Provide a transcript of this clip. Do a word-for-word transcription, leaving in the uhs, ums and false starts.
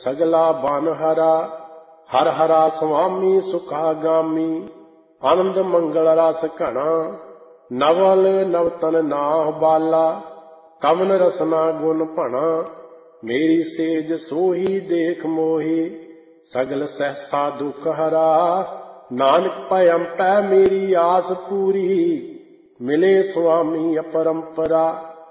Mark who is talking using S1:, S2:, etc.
S1: सगला बन हरा। हर हरा स्वामी सुखागामी, आनंद मंगल रस घना। नवल नवतन नाह बाला, कवन रसना गुण भना। मेरी सेज सोही देख मोही, सगल सहसा दुख हरा। नानक भयम पै मेरी आस पूरी, मिले स्वामी अपरंपरा।